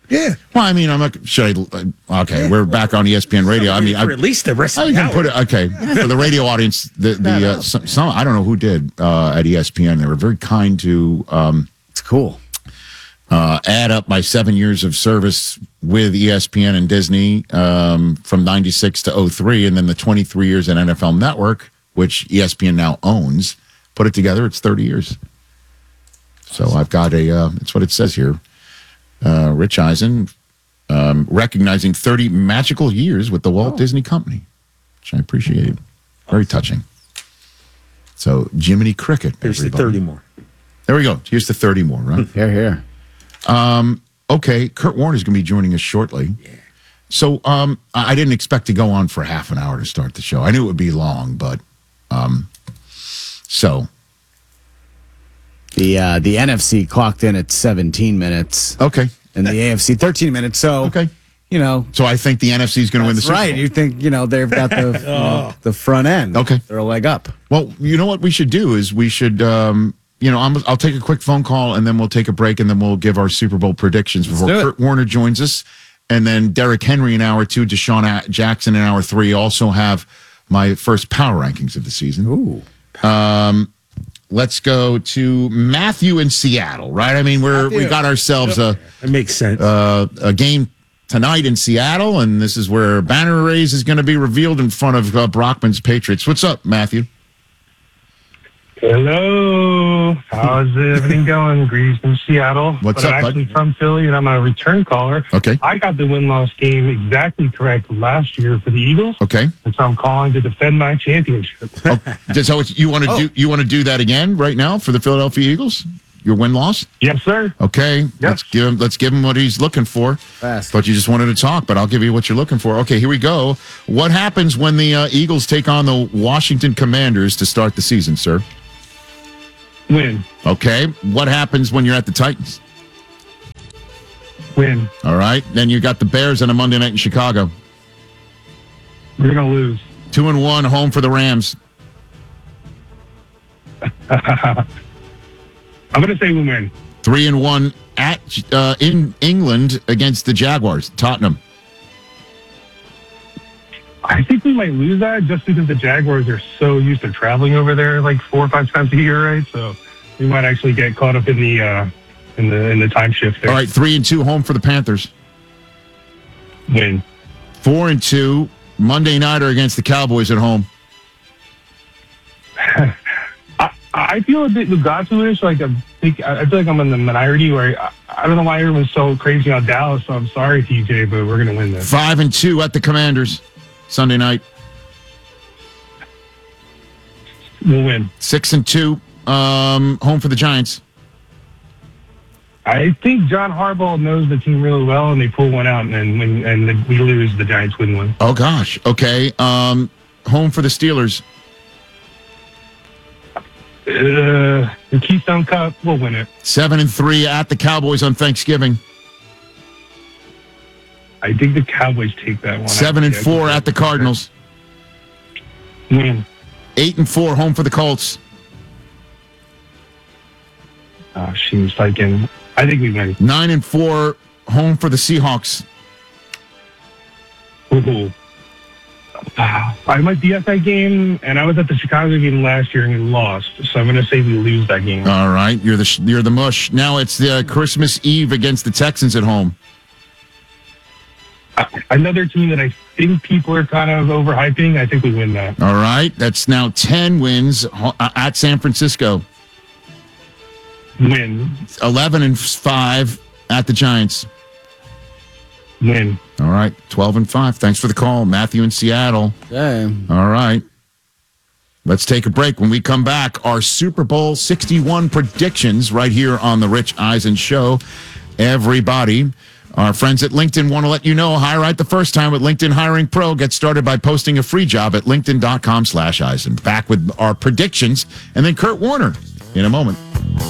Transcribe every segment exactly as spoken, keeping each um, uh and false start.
Yeah. Well, I mean, I'm not. Should I? Okay, yeah. We're back on E S P N Radio. I mean, for I, at least the rest I of the can hour. put it. Okay, for the radio audience, the the uh, some, some I don't know who did uh, at E S P N. They were very kind to. Um, it's cool. Uh, add up my seven years of service with E S P N and Disney um, from ninety-six to oh three, and then the twenty-three years at N F L Network, which E S P N now owns. Put it together, it's thirty years. So I've got a. Uh, it's what it says here. Uh, Rich Eisen. Um, recognizing thirty magical years with the Walt oh. Disney Company, which I appreciate. Very touching. So, Jiminy Cricket. Here's the thirty more. There we go. Here's the thirty more, right? Here, here. Um, okay, Kurt Warner's going to be joining us shortly. Yeah. So, um, I didn't expect to go on for half an hour to start the show. I knew it would be long, but um, so. The, uh, the N F C clocked in at seventeen minutes. Okay. And the A F C thirteen minutes. So, okay. you know. So I think the N F C is going to win the Super Bowl. Right. You think, you know, they've got the, oh. you know, the front end. Okay. They're a leg up. Well, you know what we should do is we should, um, you know, I'm, I'll take a quick phone call and then we'll take a break and then we'll give our Super Bowl predictions before Kurt Warner joins us. And then Derrick Henry in hour two, Deshaun Jackson in hour three. Also have my first power rankings of the season. Ooh. Um, Let's go to Matthew in Seattle, right? I mean, we're Matthew. we got ourselves a it makes sense uh, a game tonight in Seattle, and this is where banner raise is going to be revealed in front of uh, Brockman's Patriots. What's up, Matthew? Hello, how's everything going? Greetings from Seattle. What's but up, I'm actually bud? from Philly, and I'm a return caller. Okay. I got the win-loss game exactly correct last year for the Eagles. Okay. And so I'm calling to defend my championship. Oh, so you want to oh. do you want to do that again right now for the Philadelphia Eagles? Your win-loss? Yes, sir. Okay. Yes. Let's give him let's give him what he's looking for. Fast. But you just wanted to talk, but I'll give you what you're looking for. Okay, here we go. What happens when the uh, Eagles take on the Washington Commanders to start the season, sir? Win. Okay. What happens when you're at the Titans? Win. All right. Then you got the Bears on a Monday night in Chicago. We're going to lose. Two and one, home for the Rams. I'm going to say we win. Three and one at uh, in England against the Jaguars, Tottenham. I think we might lose that just because the Jaguars are so used to traveling over there like four or five times a year, right? So we might actually get caught up in the uh, in the in the time shift there. All right, three and two, home for the Panthers. Win. Four and two, Monday nighter against the Cowboys at home. I, I feel a bit Lugatu-ish. Like I think I feel like I'm in the minority where I, I don't know why everyone's so crazy on Dallas. So I'm sorry, T J, but we're gonna win this. Five and two at the Commanders. Sunday night. We'll win. Six and two, um, home for the Giants. I think John Harbaugh knows the team really well, and they pull one out, and when and the, we lose, the Giants win one. Oh gosh. Okay. Um, home for the Steelers. Uh, the Keystone Cup, we'll win it. Seven and three at the Cowboys on Thanksgiving. I think the Cowboys take that one. Seven and four at the Cardinals. Win. Eight and four, home for the Colts. Oh, she's like in. I think we win. Nine and four, home for the Seahawks. Ooh. Uh, I might be at that game, and I was at the Chicago game last year and we lost. So I'm going to say we lose that game. All right, you're the you're the mush. Now it's the uh, Christmas Eve against the Texans at home. Uh, another team that I think people are kind of overhyping. I think we win that. All right, that's now ten wins uh, at San Francisco. Win. Eleven and five at the Giants. Win. All right, twelve and five. Thanks for the call, Matthew in Seattle. Damn. All right. Let's take a break. When we come back, our Super Bowl sixty-one predictions right here on the Rich Eisen Show. Everybody, our friends at LinkedIn want to let you know, hire right the first time with LinkedIn Hiring Pro. Get started by posting a free job at linkedin.com slash Eisen. Back with our predictions, and then Kurt Warner in a moment.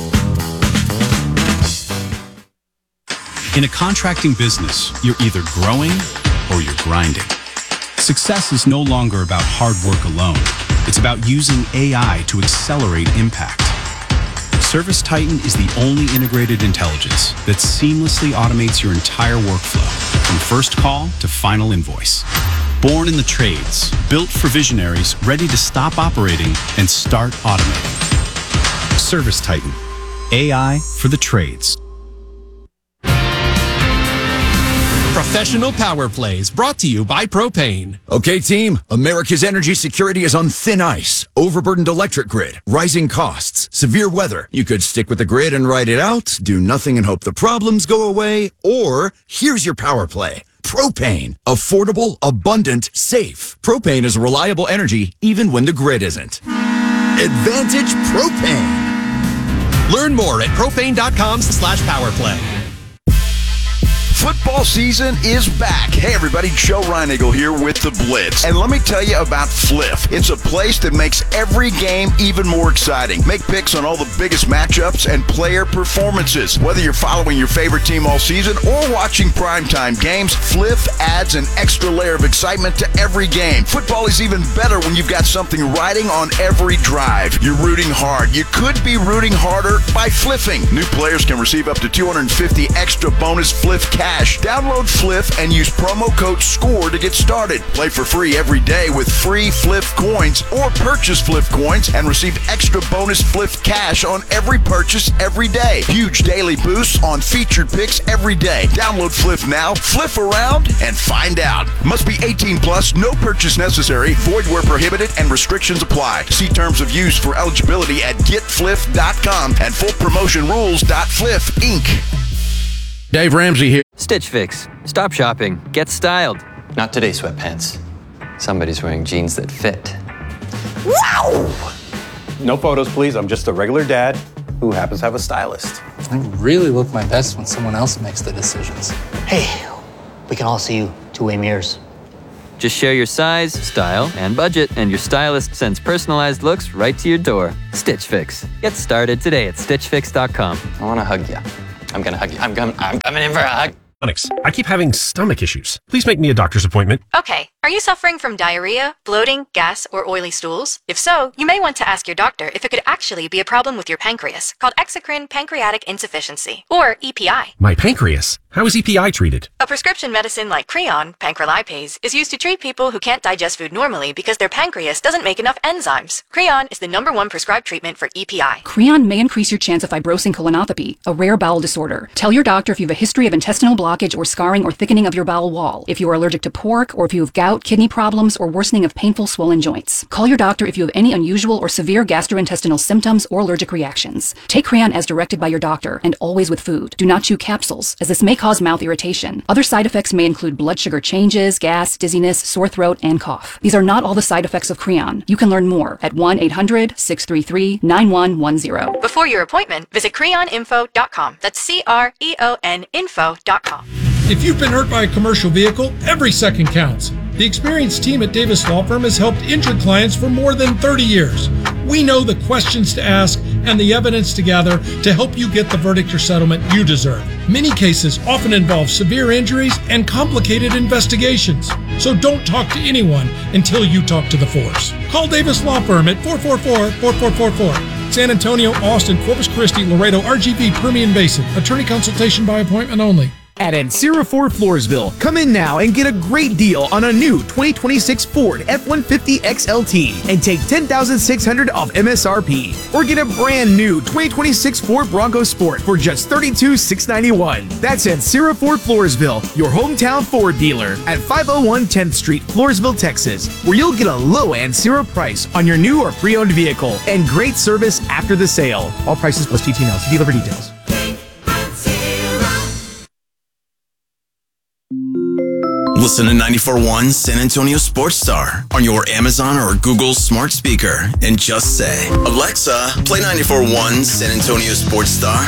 In a contracting business, you're either growing or you're grinding. Success is no longer about hard work alone. It's about using A I to accelerate impact. Service Titan is the only integrated intelligence that seamlessly automates your entire workflow, from first call to final invoice. Born in the trades, built for visionaries ready to stop operating and start automating. Service Titan, A I for the trades. Professional Power Plays, brought to you by Propane. Okay, team, America's energy security is on thin ice. Overburdened electric grid, rising costs, severe weather. You could stick with the grid and ride it out, do nothing and hope the problems go away, or here's your power play. Propane. Affordable, abundant, safe. Propane is reliable energy even when the grid isn't. Advantage Propane. Learn more at propane.com slash powerplay. Football season is back. Hey everybody, Joe Reinigle here with The Blitz. And let me tell you about Fliff. It's a place that makes every game even more exciting. Make picks on all the biggest matchups and player performances. Whether you're following your favorite team all season or watching primetime games, Fliff adds an extra layer of excitement to every game. Football is even better when you've got something riding on every drive. You're rooting hard. You could be rooting harder by fliffing. New players can receive up to two hundred fifty extra bonus Fliff cash. Download Fliff and use promo code SCORE to get started. Play for free every day with free Fliff coins, or purchase Fliff coins and receive extra bonus Fliff cash on every purchase every day. Huge daily boosts on featured picks every day. Download Fliff now, fliff around, and find out. Must be eighteen plus, no purchase necessary, void where prohibited, and restrictions apply. See terms of use for eligibility at get fliff dot com and full promotion rules dot fliff incorporated. Dave Ramsey here. Stitch Fix. Stop shopping. Get styled. Not today, sweatpants. Somebody's wearing jeans that fit. Wow! No photos, please. I'm just a regular dad who happens to have a stylist. I really look my best when someone else makes the decisions. Hey, we can all see you two-way mirrors. Just share your size, style, and budget, and your stylist sends personalized looks right to your door. Stitch Fix. Get started today at stitch fix dot com. I want to hug you. I'm gonna hug you. I'm coming. I'm coming in for a hug. I keep having stomach issues. Please make me a doctor's appointment. Okay. Are you suffering from diarrhea, bloating, gas, or oily stools? If so, you may want to ask your doctor if it could actually be a problem with your pancreas, called exocrine pancreatic insufficiency, or E P I. My pancreas? How is E P I treated? A prescription medicine like Creon, pancrelipase, is used to treat people who can't digest food normally because their pancreas doesn't make enough enzymes. Creon is the number one prescribed treatment for E P I. Creon may increase your chance of fibrosing colonopathy, a rare bowel disorder. Tell your doctor if you have a history of intestinal blockage or scarring or thickening of your bowel wall, if you are allergic to pork, or if you have gout, kidney problems, or worsening of painful swollen joints. Call your doctor if you have any unusual or severe gastrointestinal symptoms or allergic reactions. Take Creon as directed by your doctor, and always with food. Do not chew capsules, as this may cause mouth irritation. Other side effects may include blood sugar changes, gas, dizziness, sore throat, and cough. These are not all the side effects of Creon. You can learn more at one eight hundred, six three three, nine one one zero. Before your appointment, visit creon info dot com. That's C R E O N info dot com. If you've been hurt by a commercial vehicle, every second counts. The experienced team at Davis Law Firm has helped injured clients for more than thirty years. We know the questions to ask and the evidence to gather to help you get the verdict or settlement you deserve. Many cases often involve severe injuries and complicated investigations. So don't talk to anyone until you talk to the force. Call Davis Law Firm at four four four, four four four four. San Antonio, Austin, Corpus Christi, Laredo, R G V, Permian Basin. Attorney consultation by appointment only. At Ancira Ford Floresville, come in now and get a great deal on a new twenty twenty-six Ford F one fifty X L T and take ten thousand six hundred dollars off M S R P. Or get a brand new twenty twenty-six Ford Bronco Sport for just thirty-two thousand six hundred ninety-one dollars. That's Ancira Ford Floresville, your hometown Ford dealer at five oh one tenth Street, Floresville, Texas, where you'll get a low Ancira price on your new or pre-owned vehicle and great service after the sale. All prices plus T T Ls. See dealer for details. Listen to ninety-four point one San Antonio Sports Star on your Amazon or Google smart speaker and just say, Alexa, play ninety-four point one San Antonio Sports Star.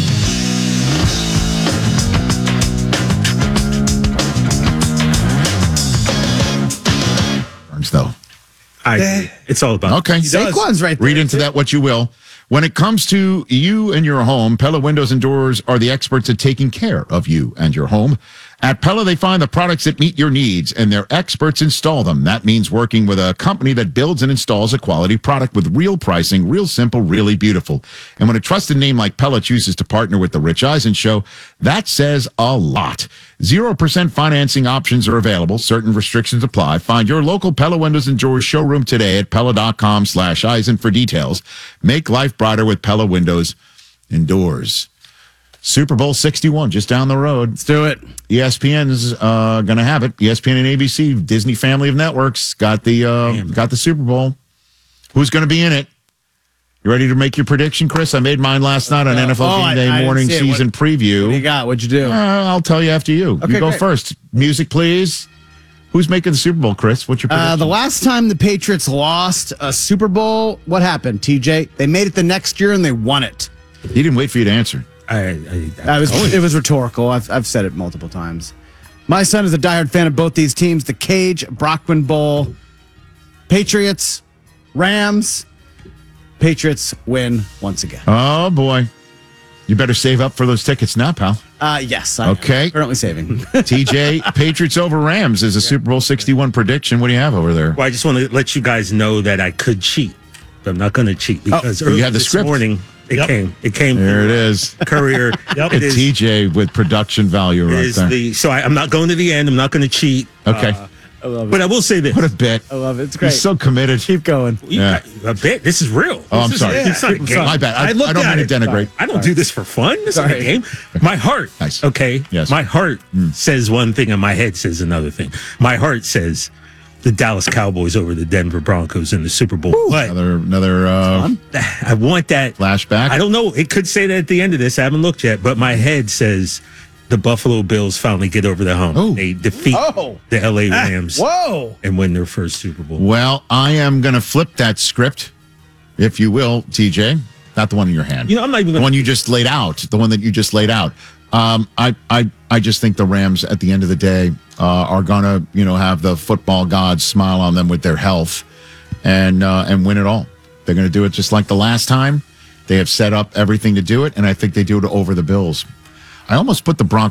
Though. I, it's all about. Okay. Saquon's right there. Read into that what you will. When it comes to you and your home, Pella Windows and Doors are the experts at taking care of you and your home. At Pella, they find the products that meet your needs, and their experts install them. That means working with a company that builds and installs a quality product with real pricing, real simple, really beautiful. And when a trusted name like Pella chooses to partner with The Rich Eisen Show, that says a lot. zero percent financing options are available. Certain restrictions apply. Find your local Pella Windows and Doors showroom today at Pella.com slash Eisen for details. Make life brighter with Pella Windows and Doors. Super Bowl sixty-one, just down the road. Let's do it. E S P N's uh, going to have it. E S P N and A B C, Disney family of networks, got the uh, got the Super Bowl. Who's going to be in it? You ready to make your prediction, Chris? I made mine last night on Uh, N F L oh, Game I- Day I didn't morning see it. season What- preview. What do you got? What'd you do? Uh, I'll tell you after you. Okay, you go great. first. Music, please. Who's making the Super Bowl, Chris? What's your prediction? Uh, the last time the Patriots lost a Super Bowl, what happened, T J? They made it the next year and they won it. He didn't wait for you to answer. I, I, I was, it was rhetorical. I've, I've said it multiple times. My son is a diehard fan of both these teams, the Cage Brockman Bowl. Patriots, Rams. Patriots win once again. Oh, boy. You better save up for those tickets now, pal. Uh, yes. I am Okay. currently saving. T J, Patriots over Rams is a Super Bowl sixty-one prediction. What do you have over there? Well, I just want to let you guys know that I could cheat, but I'm not going to cheat because Oh, early you have the this script? morning it Yep. came. It came. There it through, is. uh, Courier. Yep. It And is, T J with production value right is there. the so I, I'm not going to the end. I'm not going to cheat. Okay. Uh, I love it. but I will say this. What a bit. I love it. It's great. He's so committed. Keep going. You Yeah. got a bit. This is real. Oh, I'm This is- sorry. It's not a game. My bad. I- looked I don't at mean to it. denigrate. I don't Sorry. do this for fun. This is not a Sorry. game. My heart. Nice. Okay. Yes. My heart says one thing and my head says another thing. My heart says the Dallas Cowboys over the Denver Broncos in the Super Bowl. But Another, another uh, I want that flashback. I don't know. It could say that at the end of this. I haven't looked yet, but my head says the Buffalo Bills finally get over the hump. Oh. They defeat Oh. the L A Rams Whoa. and win their first Super Bowl. Well, I am going to flip that script, if you will, T J. Not the one in your hand. You know, I'm not even the gonna- one you just laid out. The one that you just laid out. Um, I, I, I just think the Rams, at the end of the day, uh, are going to, you know, have the football gods smile on them with their health, and uh, and win it all. They're going to do it just like the last time. They have set up everything to do it, and I think they do it over the Bills. I almost put the Broncos